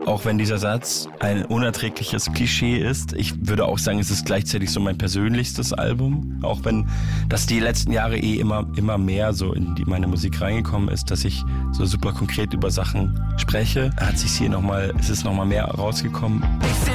Auch wenn dieser Satz ein unerträgliches Klischee ist, ich würde auch sagen, es ist gleichzeitig so mein persönlichstes Album. Auch wenn das die letzten Jahre immer mehr so in meine Musik reingekommen ist, dass ich so super konkret über Sachen spreche, ist es nochmal mehr rausgekommen. Ich seh